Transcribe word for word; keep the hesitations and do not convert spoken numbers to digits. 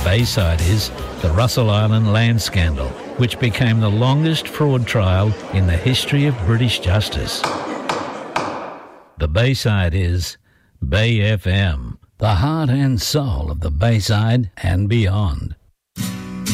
Bayside is the Russell Island land scandal, which became the longest fraud trial in the history of British justice. The Bayside is Bay F M, the heart and soul of the Bayside and beyond.